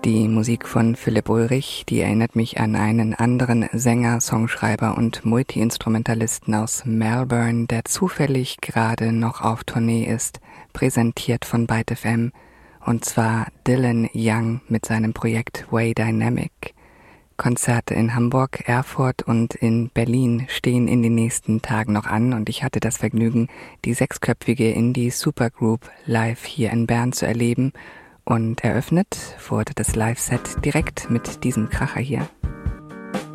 Die Musik von Philipp Ulrich, die erinnert mich an einen anderen Sänger, Songschreiber und Multiinstrumentalisten aus Melbourne, der zufällig gerade noch auf Tournee ist, präsentiert von Byte FM, und zwar Dylan Young mit seinem Projekt Way Dynamic. Konzerte in Hamburg, Erfurt und in Berlin stehen in den nächsten Tagen noch an und ich hatte das Vergnügen, die 6-köpfige Indie-Supergroup live hier in Bern zu erleben, und eröffnet wurde das Live-Set direkt mit diesem Kracher hier.